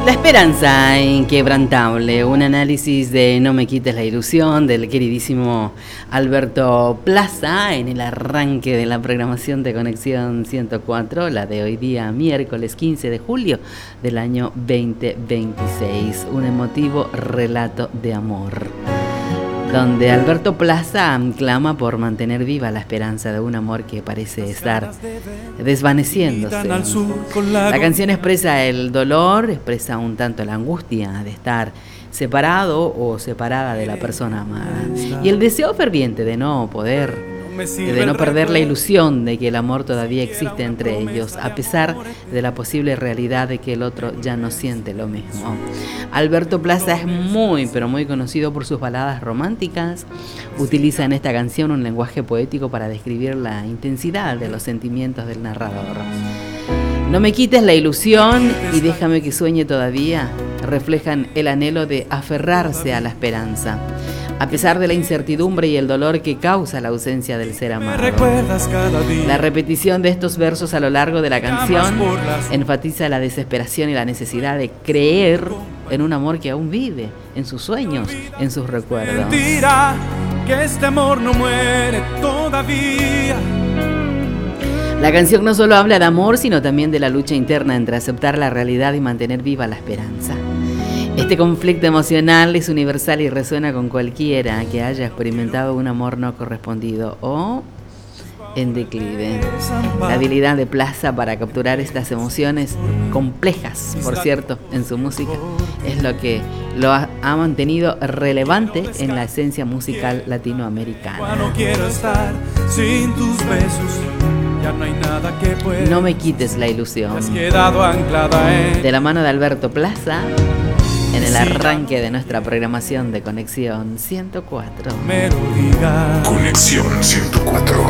La esperanza inquebrantable, un análisis de No me quites la ilusión del queridísimo Alberto Plaza en el arranque de la programación de Conexión 104, la de hoy día miércoles 15 de julio del año 2026, un emotivo relato de amor, donde Alberto Plaza clama por mantener viva la esperanza de un amor que parece estar desvaneciéndose. La canción expresa el dolor, expresa un tanto la angustia de estar separado o separada de la persona amada y el deseo ferviente de no perder la ilusión de que el amor todavía existe entre ellos, a pesar de la posible realidad de que el otro ya no siente lo mismo. Alberto Plaza es muy, pero muy conocido por sus baladas románticas. Utiliza en esta canción un lenguaje poético para describir la intensidad de los sentimientos del narrador. No me quites la ilusión y déjame que sueñe todavía reflejan el anhelo de aferrarse a la esperanza, a pesar de la incertidumbre y el dolor que causa la ausencia del ser amado. La repetición de estos versos a lo largo de la canción enfatiza la desesperación y la necesidad de creer en un amor que aún vive, en sus sueños, en sus recuerdos. Mentira, que este amor no muere todavía. La canción no solo habla de amor, sino también de la lucha interna entre aceptar la realidad y mantener viva la esperanza. Este conflicto emocional es universal y resuena con cualquiera que haya experimentado un amor no correspondido o en declive. La habilidad de Plaza para capturar estas emociones complejas, por cierto, en su música, es lo que lo ha mantenido relevante en la esencia musical latinoamericana. No quiero estar sin tus besos. Ya no hay nada que pueda. No me quites la ilusión. Has quedado anclada en... De la mano de Alberto Plaza, en el arranque de nuestra programación de Conexión 104. Me lo digas. Conexión 104.